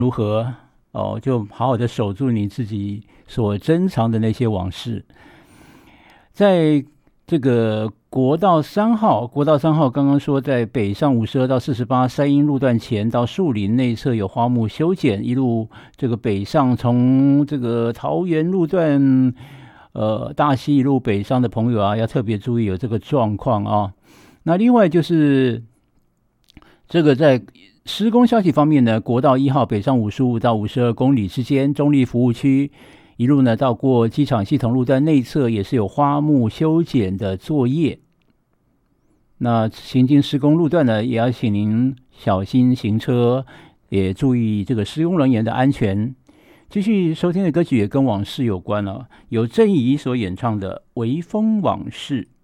如何就好好的守住你自己所珍藏的那些往事。在这个国道3号刚刚说，在北上52到48山阴路段前到树林内侧有花木修剪，一路这个北上，从这个桃园路段大溪一路北上的朋友啊，要特别注意有这个状况啊。那另外就是这个在施工消息方面呢，国道1号北上55到52公里之间，中立服务区一路呢到过机场系统路段内侧也是有花木修剪的作业。那行经施工路段呢，也要请您小心行车，也注意这个施工人员的安全。继续收听的歌曲也跟往事有关了，有郑怡所演唱的《微风往事》。